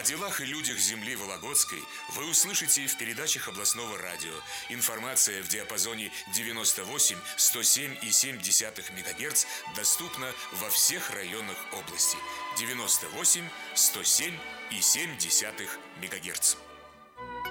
О делах и людях земли Вологодской вы услышите в передачах областного радио. Информация в диапазоне 98-107,7 МГц доступна во всех районах области. 98-107,7 МГц.